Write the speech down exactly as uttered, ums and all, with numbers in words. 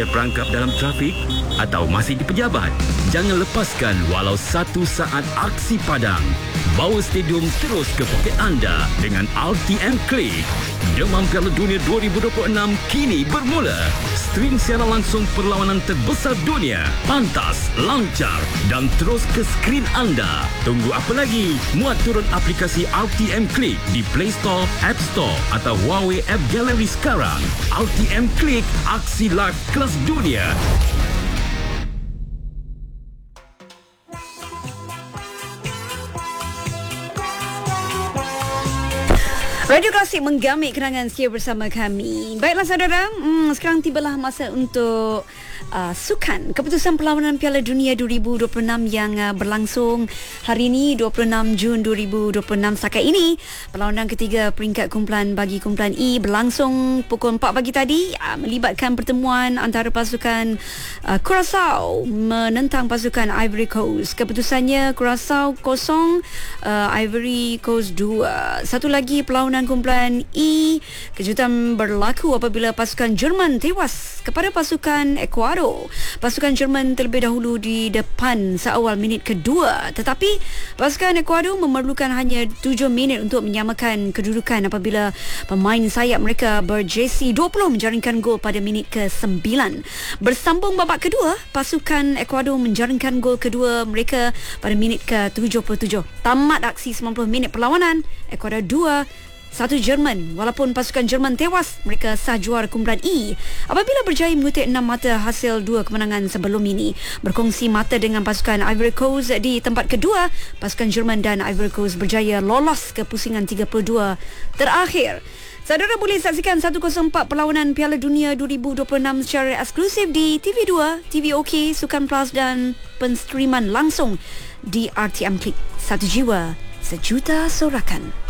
terperangkap dalam trafik atau masih di pejabat? Jangan lepaskan walau satu saat aksi padang. Bawa stadium terus ke poket anda dengan R T M Click. Demam Piala Dunia dua ribu dua puluh enam kini bermula. Stream siaran langsung perlawanan terbesar dunia. Pantas, lancar dan terus ke skrin anda. Tunggu apa lagi? Muat turun aplikasi R T M Click di Play Store, App Store atau Huawei App Gallery sekarang. R T M Click, aksi live kelas dunia. Radio Klasik menggamit kenangan setia bersama kami. Baiklah saudara, hmm, sekarang tibalah masa untuk uh, sukan keputusan perlawanan Piala Dunia dua ribu dua puluh enam yang uh, berlangsung hari ini dua puluh enam Jun dua ribu dua puluh enam. Setakat ini perlawanan ketiga peringkat kumpulan bagi kumpulan E berlangsung pukul empat pagi tadi, uh, melibatkan pertemuan antara pasukan uh, Curaçao menentang pasukan Ivory Coast. Keputusannya Curaçao kosong, uh, Ivory Coast dua. Satu lagi perlawanan kumpulan E, kejutan berlaku apabila pasukan Jerman tewas kepada pasukan Ecuador. Pasukan Jerman terlebih dahulu di depan seawal minit kedua, tetapi pasukan Ecuador memerlukan hanya tujuh minit untuk menyamakan kedudukan apabila pemain sayap mereka berjersey dua puluh menjaringkan gol pada minit ke sembilan. Bersambung babak kedua, pasukan Ecuador menjaringkan gol kedua mereka pada minit ke tujuh puluh tujuh. Tamat aksi sembilan puluh minit perlawanan, Ecuador dua, satu Jerman. Walaupun pasukan Jerman tewas, mereka sah juara kumpulan E apabila berjaya mengutip enam mata hasil dua kemenangan sebelum ini. Berkongsi mata dengan pasukan Ivory Coast di tempat kedua, pasukan Jerman dan Ivory Coast berjaya lolos ke pusingan tiga puluh dua terakhir. Saudara boleh saksikan seratus empat perlawanan Piala Dunia dua ribu dua puluh enam secara eksklusif di T V dua, T V OK, Sukan Plus dan penstreaman langsung di R T M Click. Satu jiwa, sejuta sorakan.